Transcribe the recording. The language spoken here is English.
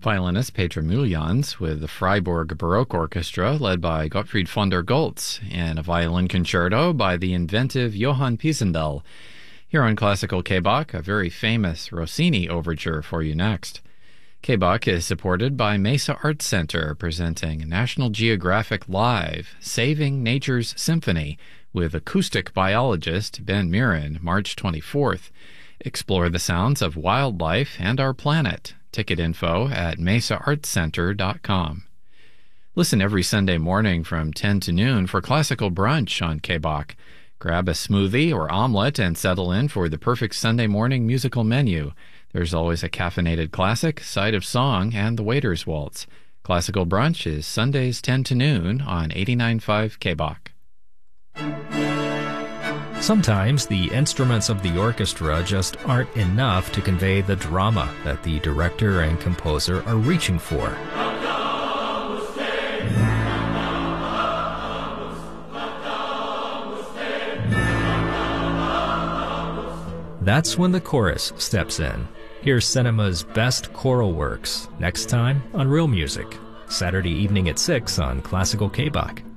Violinist Petra Muljans with the Freiburg Baroque Orchestra led by Gottfried von der Goltz and a violin concerto by the inventive Johann Pisendel. Here on Classical K-Bach, a very famous Rossini overture for you next. K-Bach is supported by Mesa Arts Center, presenting National Geographic Live, Saving Nature's Symphony, with acoustic biologist Ben Mirren, March 24th. Explore the sounds of wildlife and our planet. Ticket info at mesaartscenter.com. Listen every Sunday morning from 10 to noon for Classical Brunch on K-Bach. Grab a smoothie or omelet and settle in for the perfect Sunday morning musical menu. There's always a caffeinated classic, side of song, and the waiter's waltz. Classical Brunch is Sundays 10 to noon on 89.5 K-Bach. Sometimes the instruments of the orchestra just aren't enough to convey the drama that the director and composer are reaching for. That's when the chorus steps in. Here's cinema's best choral works, next time on Real Music, Saturday evening at 6 on Classical K-Bach.